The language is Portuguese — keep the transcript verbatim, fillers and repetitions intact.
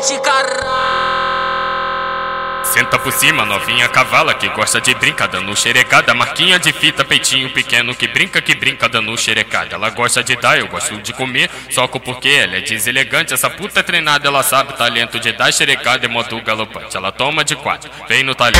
galopante, caralho. Senta por cima, novinha cavala que gosta de brincar dando xerecada. Marquinha de fita, peitinho pequeno que brinca, que brinca dando xerecada. Ela gosta de dar, eu gosto de comer, soco porque ela é deselegante. Essa puta é treinada, ela sabe o talento de dar xerecada em modo galopante. Ela toma de quatro, vem no talento.